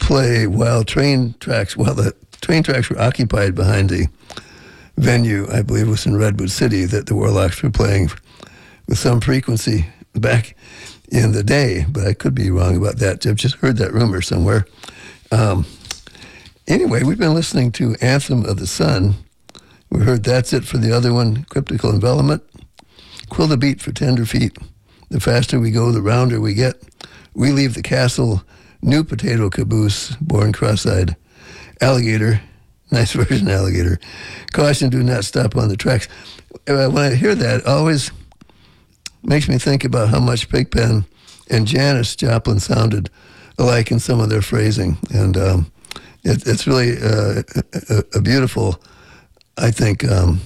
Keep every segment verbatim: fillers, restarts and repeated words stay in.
play while train tracks, while the train tracks were occupied behind the venue, I believe it was in Redwood City, that the Warlocks were playing with some frequency back in the day, but I could be wrong about that. I've just heard that rumor somewhere. Um, anyway, we've been listening to Anthem of the Sun. We heard That's It for the other one, Cryptical Envelopment, Quill the Beat for Tender Feet, The Faster We Go, the Rounder We Get, We Leave the Castle, New Potato Caboose, Born Cross-Eyed, Alligator, nice version Alligator, Caution, Do Not Stop on the Tracks. Uh, when I hear that, it always makes me think about how much Pigpen and Janis Joplin sounded alike in some of their phrasing. And um, it, it's really uh, a, a beautiful, I think, um,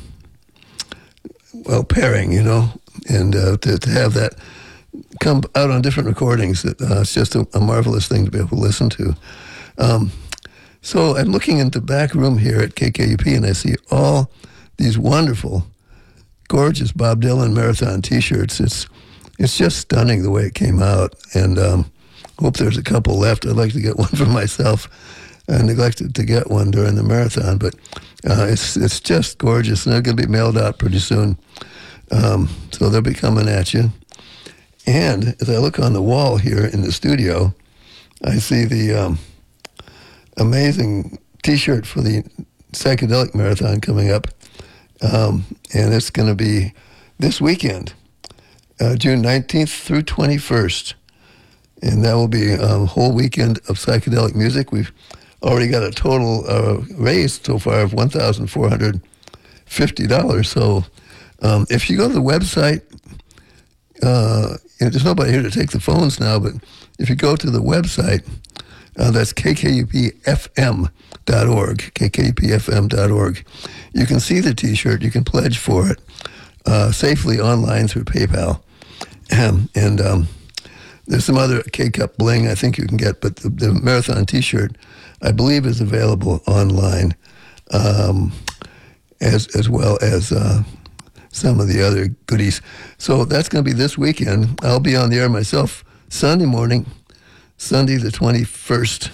well, pairing, you know, and uh, to, to have that come out on different recordings, uh, it's just a, a marvelous thing to be able to listen to. Um, so I'm looking in the back room here at K K U P, and I see all these wonderful, gorgeous Bob Dylan Marathon T-shirts. It's it's just stunning the way it came out, and um, hope there's a couple left. I'd like to get one for myself. I neglected to get one during the marathon, but uh, it's it's just gorgeous, and they're going to be mailed out pretty soon. Um, so they'll be coming at you. And as I look on the wall here in the studio, I see the um, amazing T-shirt for the Psychedelic Marathon coming up. Um, and it's going to be this weekend, uh, June nineteenth through twenty-first. And that will be a whole weekend of psychedelic music. We've already got a total uh, raised so far of one thousand four hundred fifty dollars. So um, if you go to the website, uh, you know, there's nobody here to take the phones now, but if you go to the website, uh, that's K K U P F M dot org, K K U P F M dot org. You can see the T-shirt. You can pledge for it uh, safely online through PayPal. Um, and um, there's some other K-Cup bling I think you can get, but the, the Marathon T-shirt, I believe, is available online, um, as as well as uh, some of the other goodies. So that's going to be this weekend. I'll be on the air myself Sunday morning, Sunday the twenty-first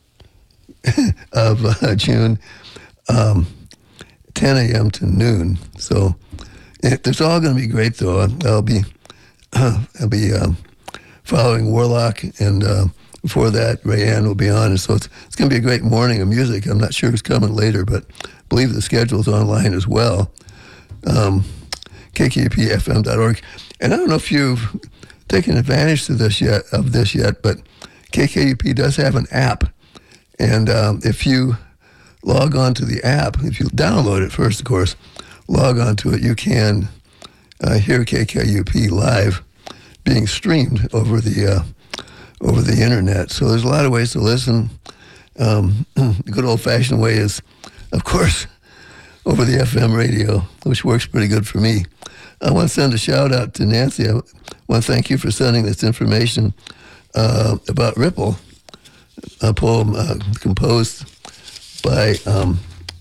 of uh, June, um, ten a.m. to noon. So it, it's all going to be great, though. I'll be uh, I'll be um, following Warlock, and uh, before that, Rayanne will be on. And so it's it's going to be a great morning of music. I'm not sure who's coming later, but I believe the schedule's online as well. Um, K K U P F M dot org. And I don't know if you've taken advantage of this yet, of this yet, but K K U P does have an app. And um, if you log on to the app, if you download it first, of course, log on to it, you can uh, hear K K U P live being streamed over the uh, over the internet. So there's a lot of ways to listen. Um, the good old-fashioned way is, of course, over the F M radio, which works pretty good for me. I want to send a shout-out to Nancy. I want to thank you for sending this information uh, about Ripple, a poem uh, composed by, um,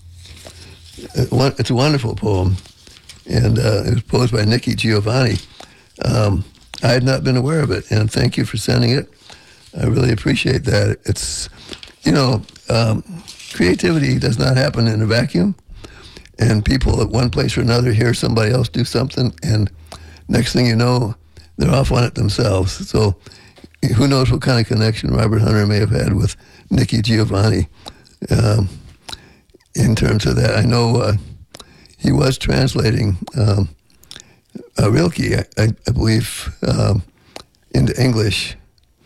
it's a wonderful poem, and uh, it was posed by Nikki Giovanni. Um, I had not been aware of it, and thank you for sending it. I really appreciate that. It's, you know, um, creativity does not happen in a vacuum, and people at one place or another hear somebody else do something, and next thing you know, they're off on it themselves. So who knows what kind of connection Robert Hunter may have had with Nikki Giovanni um, in terms of that. I know uh, he was translating um, uh, Rilke, I, I believe, um, into English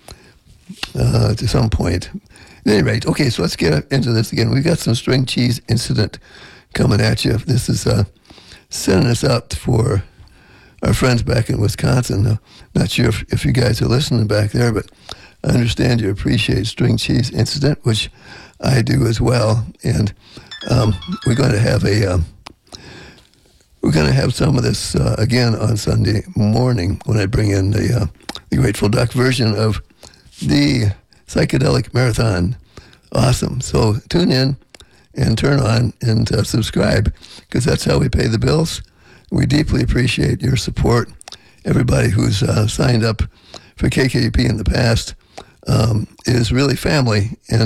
uh, to some point. At any rate, okay, so let's get into this again. We've got some string cheese incident coming at you. This is uh, sending us up for our friends back in Wisconsin. Uh, not sure if, if you guys are listening back there, but I understand you appreciate String Cheese Incident, which I do as well. And um, we're going to have a um, we're going to have some of this uh, again on Sunday morning when I bring in the, uh, the Grateful Duck version of the Psychedelic Marathon. Awesome. So tune in and turn on and uh, subscribe, because that's how we pay the bills. We deeply appreciate your support. Everybody who's uh, signed up for K K U P in the past um, is really family, and